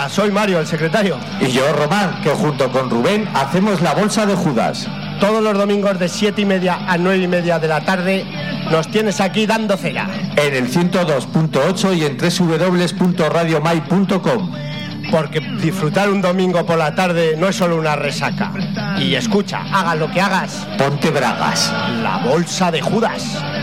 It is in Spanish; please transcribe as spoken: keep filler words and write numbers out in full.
soy Mario, el secretario. Y yo, Román, que junto con Rubén hacemos la bolsa de Judas. Todos los domingos de siete y media a nueve y media de la tarde nos tienes aquí dando cera. En el ciento dos punto ocho y en doble u doble u doble u punto radio mai punto com. Porque disfrutar un domingo por la tarde no es solo una resaca. Y escucha, hagas lo que hagas, ponte bragas. La bolsa de Judas.